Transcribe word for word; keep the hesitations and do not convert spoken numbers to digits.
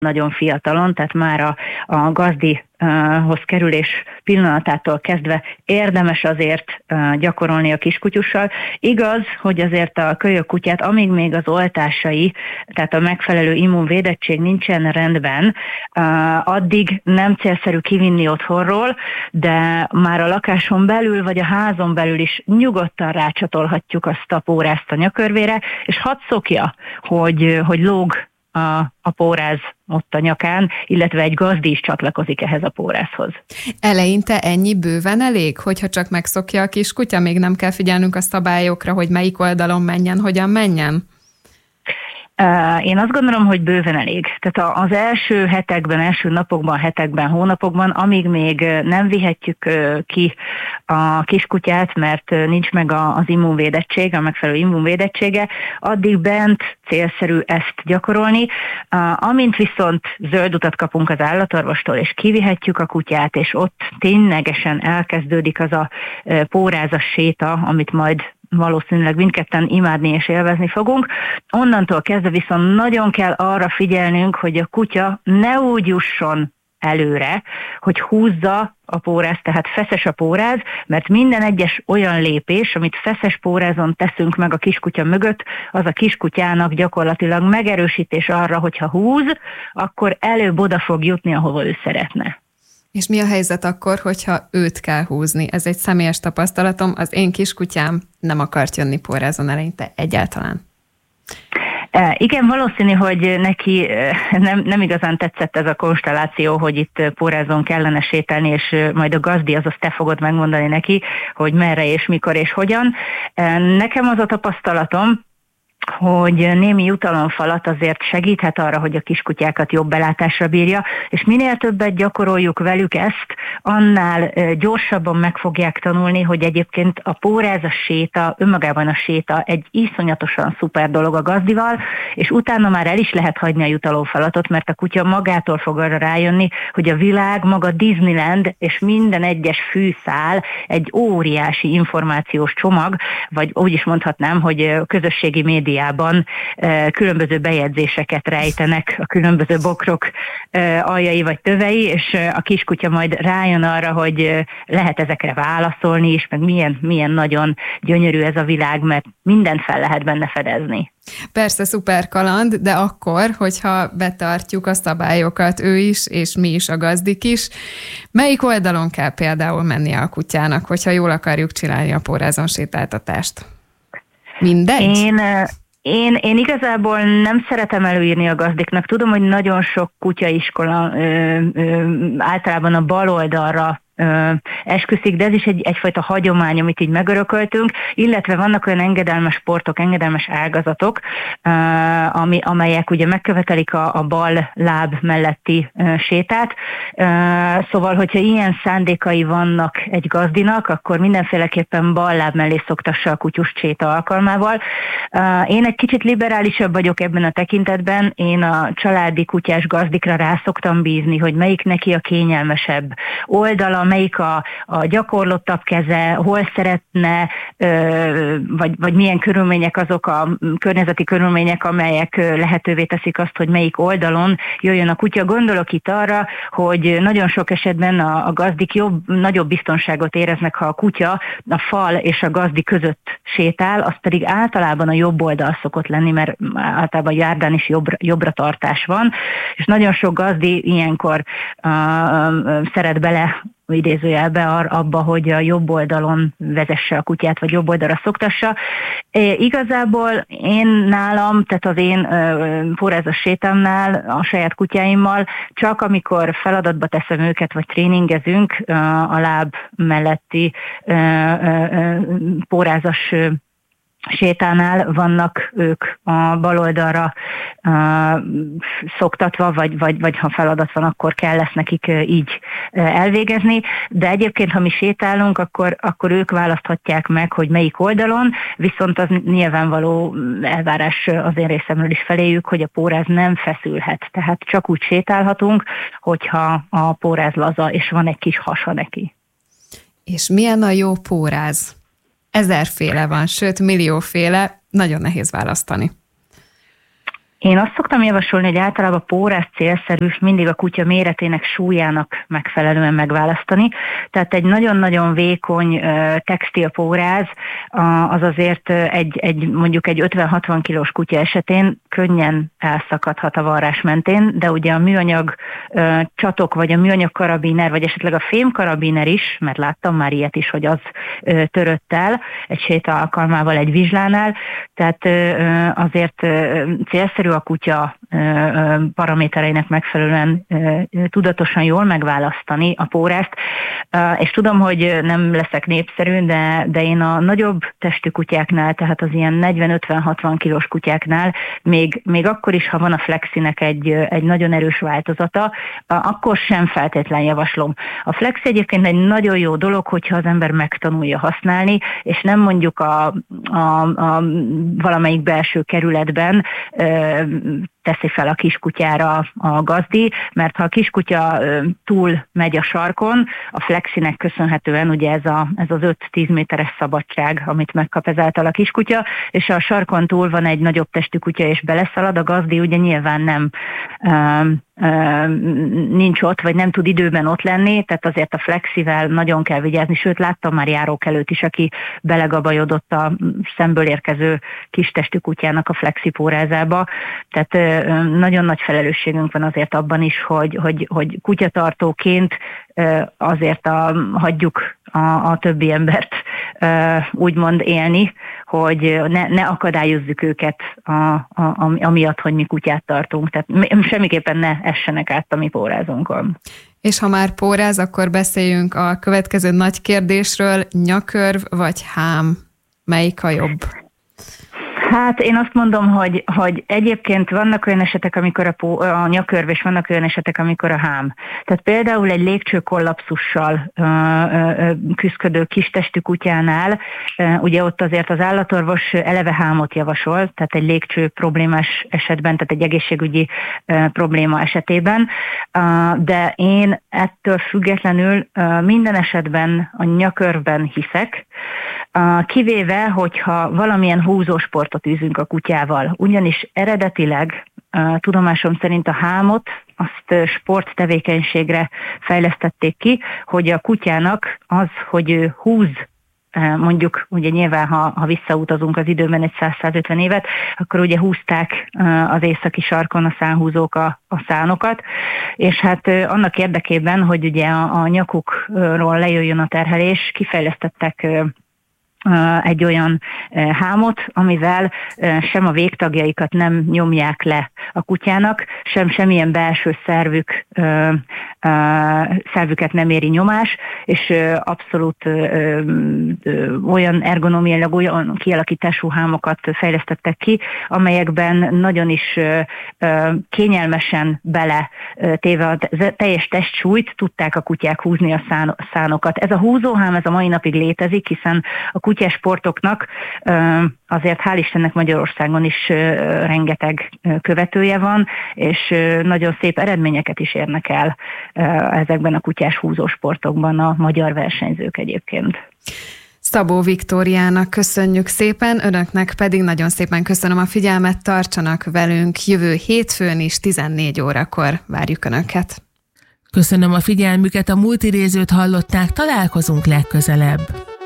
nagyon fiatalon, tehát már a, a gazdihoz kerülés pillanatától kezdve érdemes azért gyakorolni a kiskutyussal. Igaz, hogy azért a kölyökkutyát, amíg még az oltásai, tehát a megfelelő immunvédettség nincsen rendben, addig nem célszerű kivinni otthonról, de már a lakáson belül vagy a házon belül is nyugodtan rácsatolhatjuk azt a pórázt a nyakörvére, és hadd szokja, hogy, hogy lóg A, a póráz ott a nyakán, illetve egy gazdi is csatlakozik ehhez a pórázhoz. Eleinte ennyi bőven elég, hogyha csak megszokja a kiskutya, még nem kell figyelnünk a szabályokra, hogy melyik oldalon menjen, hogyan menjen? Én azt gondolom, hogy bőven elég. Tehát az első hetekben, első napokban, hetekben, hónapokban, amíg még nem vihetjük ki a kiskutyát, mert nincs meg az immunvédettség, a megfelelő immunvédettsége, addig bent célszerű ezt gyakorolni. Amint viszont zöld utat kapunk az állatorvostól, és kivihetjük a kutyát, és ott ténylegesen elkezdődik az a pórázas séta, amit majd valószínűleg mindketten imádni és élvezni fogunk. Onnantól kezdve viszont nagyon kell arra figyelnünk, hogy a kutya ne úgy jusson előre, hogy húzza a póráz, tehát feszes a póráz, mert minden egyes olyan lépés, amit feszes pórázon teszünk meg a kiskutya mögött, az a kiskutyának gyakorlatilag megerősítés arra, hogyha húz, akkor előbb oda fog jutni, ahova ő szeretne. És mi a helyzet akkor, hogyha őt kell húzni? Ez egy személyes tapasztalatom, az én kiskutyám nem akart jönni pórázon eleinte egyáltalán. Igen, valószínű, hogy neki nem, nem igazán tetszett ez a konstelláció, hogy itt pórázon kellene sétálni, és majd a gazdi, azaz te fogod megmondani neki, hogy merre és mikor és hogyan. Nekem az a tapasztalatom, hogy némi jutalomfalat azért segíthet arra, hogy a kiskutyákat jobb belátásra bírja, és minél többet gyakoroljuk velük ezt, annál gyorsabban meg fogják tanulni, hogy egyébként a póráz, a séta, önmagában a séta egy iszonyatosan szuper dolog a gazdival, és utána már el is lehet hagyni a jutalomfalatot, mert a kutya magától fog arra rájönni, hogy a világ maga Disneyland, és minden egyes fűszál egy óriási információs csomag, vagy úgy is mondhatnám, hogy közösségi média különböző bejegyzéseket rejtenek a különböző bokrok aljai vagy tövei, és a kiskutya majd rájön arra, hogy lehet ezekre válaszolni is, meg milyen, milyen nagyon gyönyörű ez a világ, mert mindent fel lehet benne fedezni. Persze, szuper kaland, de akkor, hogyha betartjuk a szabályokat ő is, és mi is, a gazdik is, melyik oldalon kell például mennie a kutyának, hogyha jól akarjuk csinálni a pórázon sétáltatást? Mindegy? Én... Én, én igazából nem szeretem előírni a gazdiknak. Tudom, hogy nagyon sok kutyaiskola ö, ö, általában a bal oldalra ö, esküszik, de ez is egy, egyfajta hagyomány, amit így megörököltünk, illetve vannak olyan engedelmes sportok, engedelmes ágazatok, ö, ami, amelyek ugye megkövetelik a, a bal láb melletti ö, sétát. Ö, szóval, hogyha ilyen szándékai vannak egy gazdinak, akkor mindenféleképpen bal láb mellé szoktassa a kutyus séta alkalmával. Ö, én egy kicsit liberálisabb vagyok ebben a tekintetben. Én a családi kutyás gazdikra rá szoktam bízni, hogy melyik neki a kényelmesebb oldala, melyik a, a gyakorlottabb keze, hol szeretne, ö, vagy, vagy milyen körülmények azok a környezeti körülmények, amelyek lehetővé teszik azt, hogy melyik oldalon jöjjön a kutya. Gondolok itt arra, hogy nagyon sok esetben a, a gazdik jobb, nagyobb biztonságot éreznek, ha a kutya a fal és a gazdi között sétál, az pedig általában a jobb oldal szokott lenni, mert általában a járdán is jobbra, jobbra tartás van, és nagyon sok gazdi ilyenkor uh, uh, szeret bele idézőjelbe abba, hogy a jobb oldalon vezesse a kutyát, vagy jobb oldalra szoktassa. É, igazából én nálam, tehát az én pórázas sétámnál, a saját kutyáimmal, csak amikor feladatba teszem őket, vagy tréningezünk, a láb melletti pórázas sétánál vannak ők a bal oldalra uh, szoktatva, vagy, vagy, vagy ha feladat van, akkor kell lesz nekik uh, így uh, elvégezni, de egyébként, ha mi sétálunk, akkor, akkor ők választhatják meg, hogy melyik oldalon, viszont az nyilvánvaló elvárás az én részemről is feléjük, hogy a póráz nem feszülhet, tehát csak úgy sétálhatunk, hogyha a póráz laza, és van egy kis hasa neki. És milyen a jó póráz? Ezerféle van, sőt millióféle, nagyon nehéz választani. Én azt szoktam javasolni, hogy általában pórász célszerű mindig a kutya méretének, súlyának megfelelően megválasztani. Tehát egy nagyon-nagyon vékony textilpóráz az azért egy, egy mondjuk egy ötven-hatvan kilós kutya esetén könnyen elszakadhat a varrás mentén, de ugye a műanyag csatok, vagy a műanyag karabiner, vagy esetleg a fémkarabiner is, mert láttam már ilyet is, hogy az törött el egy séta alkalmával egy vizslánál, tehát azért célszerű a kutya paramétereinek megfelelően tudatosan jól megválasztani a pórázt, és tudom, hogy nem leszek népszerű, de, de én a nagyobb testű kutyáknál, tehát az ilyen negyven-ötven-hatvan kilós kutyáknál, még, még akkor is, ha van a Flexinek egy, egy nagyon erős változata, akkor sem feltétlen javaslom. A Flexi egyébként egy nagyon jó dolog, hogyha az ember megtanulja használni, és nem mondjuk a, a, a valamelyik belső kerületben teszi fel a kiskutyára a gazdi, mert ha a kiskutya túl megy a sarkon, a Flexinek köszönhetően ugye ez, a, ez az öt-tíz méteres szabadság, amit megkap ezáltal a kiskutya, és a sarkon túl van egy nagyobb testű kutya, és beleszalad, a gazdi ugye nyilván nem nincs ott, vagy nem tud időben ott lenni, tehát azért a Flexivel nagyon kell vigyázni, sőt láttam már járókelőt is, aki belegabajodott a szemből érkező kistestű kutyának a Flexi pórázába, tehát nagyon nagy felelősségünk van azért abban is, hogy, hogy, hogy kutyatartóként azért a, hagyjuk a, a többi embert úgymond élni, hogy ne, ne akadályozzuk őket a, a, amiatt, hogy mi kutyát tartunk. Tehát semmiképpen ne essenek át a mi pórázunkon. És ha már póráz, akkor beszéljünk a következő nagy kérdésről, nyakörv vagy hám? Melyik a jobb? Hát én azt mondom, hogy, hogy egyébként vannak olyan esetek, amikor a, pó, a nyakörv, és vannak olyan esetek, amikor a hám. Tehát például egy légcsőkollapszussal küszködő kistestű kutyánál, ö, ugye ott azért az állatorvos eleve hámot javasol, tehát egy légcső problémás esetben, tehát egy egészségügyi ö, probléma esetében, ö, de én ettől függetlenül ö, minden esetben a nyakörvben hiszek, ö, kivéve, hogyha valamilyen húzósportot űzünk a kutyával. Ugyanis eredetileg uh, tudomásom szerint a hámot azt sporttevékenységre fejlesztették ki, hogy a kutyának az, hogy ő húz, mondjuk ugye nyilván, ha, ha visszautazunk az időben egy száz-százötven évet, akkor ugye húzták az északi sarkon a szánhúzók a, a szánokat, és hát annak érdekében, hogy ugye a, a nyakukról lejöjjön a terhelés, kifejlesztettek egy olyan hámot, amivel sem a végtagjaikat nem nyomják le a kutyának, sem semmilyen belső szervük, szervüket nem éri nyomás, és abszolút olyan ergonomiailag olyan kialakítású hámokat fejlesztettek ki, amelyekben nagyon is kényelmesen bele téve a teljes testsúlyt tudták a kutyák húzni a szánokat. Ez a húzóhám, ez a mai napig létezik, hiszen a kutyás sportoknak azért hál' Istennek Magyarországon is rengeteg követője van, és nagyon szép eredményeket is érnek el ezekben a kutyás húzósportokban a magyar versenyzők egyébként. Szabó Viktóriának köszönjük szépen, önöknek pedig nagyon szépen köszönöm a figyelmet, tartsanak velünk jövő hétfőn is tizennégy órakor, várjuk önöket. Köszönöm a figyelmüket, a Multirézőt hallották, találkozunk legközelebb.